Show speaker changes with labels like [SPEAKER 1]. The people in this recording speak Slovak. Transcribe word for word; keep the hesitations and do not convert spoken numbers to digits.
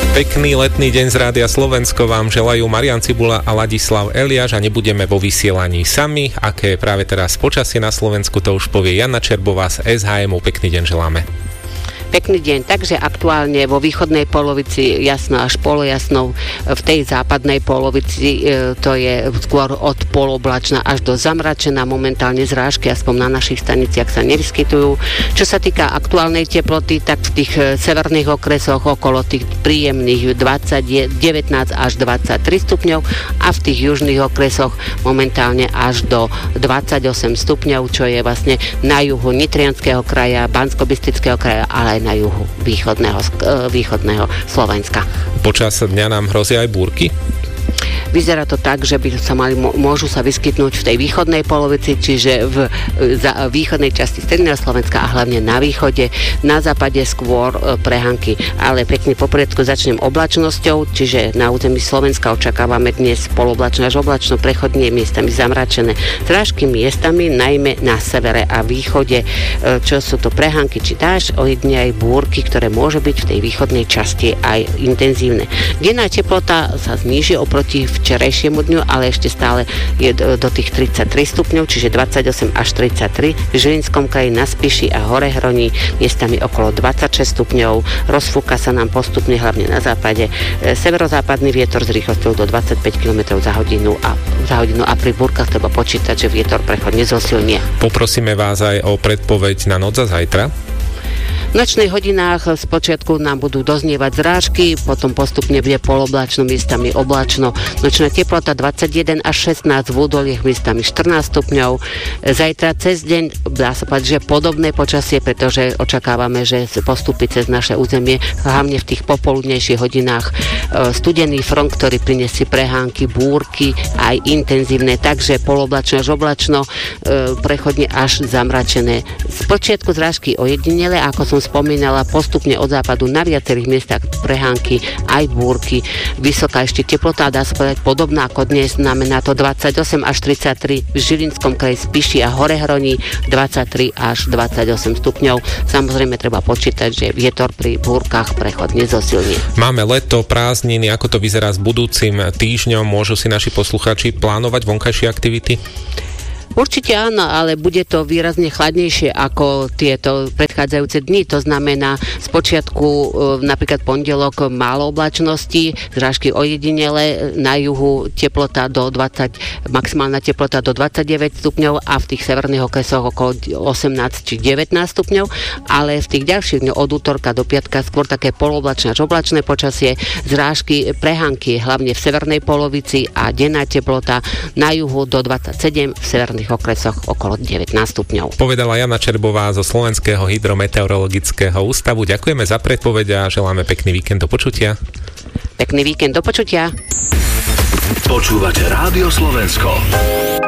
[SPEAKER 1] Pekný letný deň z Rádia Slovensko vám želajú Marian Cibula a Ladislav Eliáš a nebudeme vo vysielaní sami. Aké je práve teraz počasie na Slovensku, to už povie Jana Čerbová z es há emu. Pekný deň želáme.
[SPEAKER 2] Pekný deň, takže aktuálne vo východnej polovici jasno až polojasno, v tej západnej polovici e, to je skôr od poloblačna až do zamračená, momentálne zrážky aspoň na našich staniciach sa nevyskytujú. Čo sa týka aktuálnej teploty, tak v tých severných okresoch okolo tých príjemných dvadsať, devätnásť až dvadsaťtri stupňov a v tých južných okresoch momentálne až do dvadsaťosem stupňov, čo je vlastne na juhu Nitrianskeho kraja, Banskobystrického kraja, ale na juhu východného, východného Slovenska.
[SPEAKER 1] Počas dňa nám hrozia aj búrky?
[SPEAKER 2] Vyzerá to tak, že by sa mali, môžu sa vyskytnúť v tej východnej polovici, čiže v za, východnej časti stredného Slovenska a hlavne na východe, na západe skôr e, prehánky. Ale pekne po poriadku začnem oblačnosťou, čiže na území Slovenska očakávame dnes poloblačno až oblačno, prechodne miestami zamračené. Zrážky miestami, najmä na severe a východe, e, čo sú to prehánky či dážď, ojedine aj búrky, ktoré môže byť v tej východnej časti aj intenzívne. Denná teplota sa zníži oproti včerajšiemu dňu, ale ešte stále je do, do tých tridsaťtri stupňov, čiže dvadsaťosem až tridsaťtri. V Žilinskom kraji na Spiši a Horehroní miestami okolo dvadsaťšesť stupňov. Rozfúka sa nám postupne hlavne na západe. E, severozápadný vietor s rýchlosťou do dvadsaťpäť kilometrov za hodinu a za hodinu a pri búrkach treba počítať, že vietor prechodne zosilnie.
[SPEAKER 1] Poprosíme vás aj o predpoveď na noc a zajtra.
[SPEAKER 2] V nočných hodinách spočiatku nám budú doznievať zrážky, potom postupne bude poloblačno, miestami oblačno. Nočná teplota dvadsaťjeden až šestnásť, v údoliach miestami štrnásť stupňov. Zajtra cez deň dá sa povedať, že podobné počasie, pretože očakávame, že postupí cez naše územie, hlavne v tých popoludnejších hodinách studený front, ktorý prinesie prehánky, búrky, aj intenzívne, takže poloblačno až oblačno, prechodne až zamračené. Spočiatku zrážky ojedinele, ako som spomínala, postupne od západu na viacerých miestach prehánky, aj búrky. Vysoká ešte teplota, dá sa povedať podobná ako dnes, znamená to dvadsaťosem až tridsaťtri, v Žilinskom kraji, Spiši a Horehroní dvadsaťtri až dvadsaťosem stupňov. Samozrejme treba počítať, že vietor pri búrkach prechodne zosilnie.
[SPEAKER 1] Máme leto, prázdniny, ako to vyzerá s budúcim týždňom? Môžu si naši poslucháči plánovať vonkajšie aktivity?
[SPEAKER 2] Určite áno, ale bude to výrazne chladnejšie ako tieto predchádzajúce dni. To znamená, spočiatku napríklad pondelok málo oblačnosti, zrážky ojedinele, na juhu teplota do dvadsať, maximálna teplota do dvadsaťdeväť stupňov a v tých severných okresoch okolo osemnásť či devätnásť stupňov, ale v tých ďalších dňoch od útorka do piatka skôr také poloblačné až oblačné počasie, zrážky, prehánky hlavne v severnej polovici a denná teplota na juhu do dvadsaťsedem, v severných okresoch okolo devätnásť stupňov.
[SPEAKER 1] Povedala Jana Čerbová zo Slovenského hydrometeorologického ústavu. Ďakujeme za predpoveď a želáme pekný víkend, do počutia.
[SPEAKER 2] Pekný víkend, do počutia.
[SPEAKER 3] Počúvate Rádio Slovensko.